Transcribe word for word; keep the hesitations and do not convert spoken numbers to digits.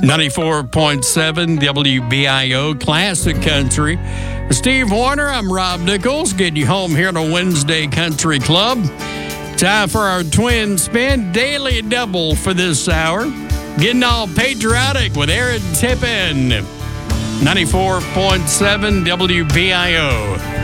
ninety-four point seven W B I O Classic Country. For Steve Warner, I'm Rob Nichols, getting you home here on Wednesday Country Club. Time for our Twin Spin Daily Double for this hour. Getting all patriotic with Aaron Tippin. ninety-four point seven W B I O.